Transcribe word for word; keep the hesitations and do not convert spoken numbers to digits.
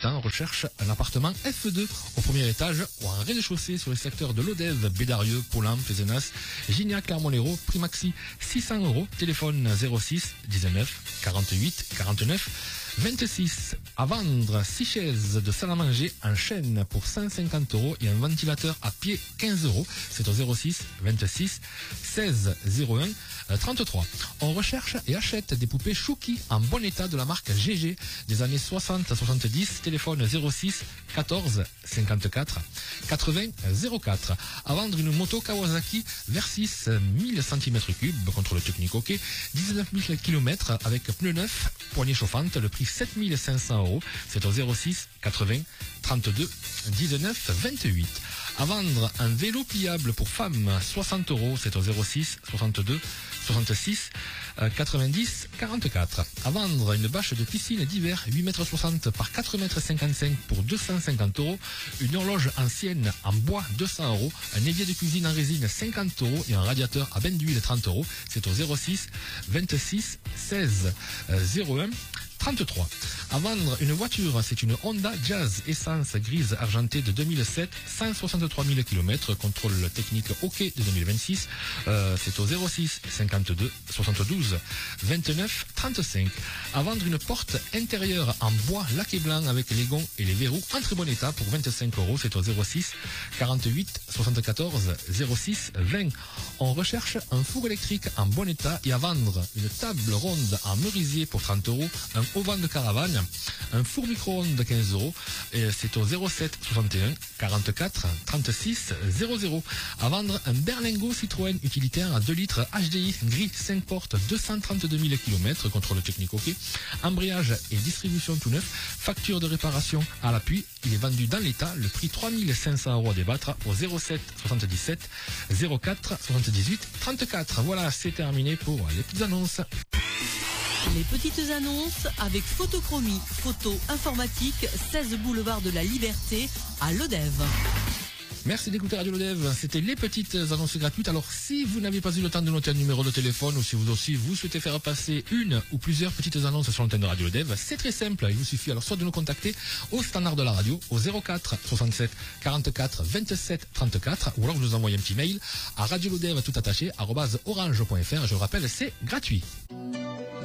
temps, recherche un appartement F deux au premier étage ou un rez-de-chaussée sur le secteur de Lodève, Bédarieux, Poulin, Pézenas, Gignac, Clermont-Lérault, Primaxi, six cents euros, téléphone zéro six dix-neuf quarante-huit quarante-neuf vingt-six. À vendre six chaises de salle à manger en chêne pour cent cinquante euros et un ventilateur à pied quinze euros. C'est au zéro six vingt-six seize zéro un trente-trois. On recherche et achète des poupées Chouki en bon état de la marque G G des années soixante à soixante-dix. Téléphone zéro six quatorze cinquante-quatre quatre-vingts zéro quatre. À vendre une moto Kawasaki Versys mille centimètres cubes, contrôle technique OK, dix-neuf mille kilomètres avec pneus neufs, poignée chauffante, le prix sept mille cinq cents euros. C'est au zéro six quatre-vingts trente-deux dix-neuf vingt-huit. À vendre un vélo pliable pour femmes, soixante euros. C'est au zéro six soixante-deux soixante-six quatre-vingt-dix quarante-quatre. À vendre une bâche de piscine d'hiver, huit mètres soixante par quatre mètres cinquante-cinq pour deux cent cinquante euros. Une horloge ancienne en bois, deux cents euros. Un évier de cuisine en résine, cinquante euros. Et un radiateur à bain d'huile, trente euros. C'est au zéro six vingt-six seize zéro un trente-trois. À vendre une voiture, c'est une Honda Jazz essence grise argentée de deux mille sept, cent soixante-trois mille kilomètres, contrôle technique OK de deux mille vingt-six. Euh, c'est au zéro six cinquante-deux soixante-douze vingt-neuf trente-cinq. À vendre une porte intérieure en bois laqué blanc avec les gonds et les verrous en très bon état pour vingt-cinq euros. C'est au zéro six quarante-huit soixante-quatorze zéro six vingt. On recherche un four électrique en bon état et à vendre une table ronde en merisier pour trente euros, un auvent de caravane, un four micro-ondes de quinze euros, et c'est au zéro sept soixante et un quarante-quatre trente-six zéro zéro. À vendre un berlingot Citroën utilitaire à deux litres H D I gris cinq portes, deux cent trente-deux mille kilomètres, contrôle technique OK, embrayage et distribution tout neuf, facture de réparation à l'appui. Il est vendu dans l'état, le prix trois mille cinq cents euros à débattre au zéro sept soixante-dix-sept zéro quatre soixante-dix-huit trente-quatre. Voilà, c'est terminé pour les petites annonces. Les petites annonces avec Photochromie, photo informatique, seize boulevard de la Liberté à Lodève. Merci d'écouter Radio Lodève. C'était les petites annonces gratuites. Alors, si vous n'avez pas eu le temps de noter un numéro de téléphone ou si vous aussi vous souhaitez faire passer une ou plusieurs petites annonces sur l'antenne de Radio Lodève, c'est très simple. Il vous suffit alors soit de nous contacter au standard de la radio au zéro quatre soixante-sept quarante-quatre vingt-sept trente-quatre ou alors vous nous envoyez un petit mail à radiolodève tout attaché arobase orange point fr. Je vous rappelle, c'est gratuit.